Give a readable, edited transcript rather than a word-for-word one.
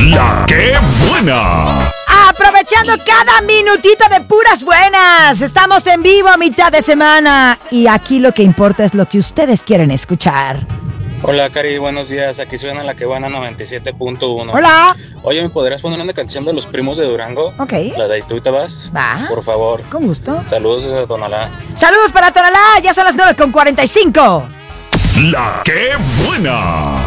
La que buena. Aprovechando cada minutito de puras buenas. Estamos en vivo a mitad de semana. Y aquí lo que importa es lo que ustedes quieren escuchar. Hola, Cari, buenos días. Aquí suena La que buena 97.1. Hola. Oye, ¿me podrías poner una canción de Los Primos de Durango? Ok. La de ¿Y tú te vas? Va. Por favor. Con gusto. Saludos desde Tonalá. Saludos para Tonalá. Ya son las 9:45. La que buena.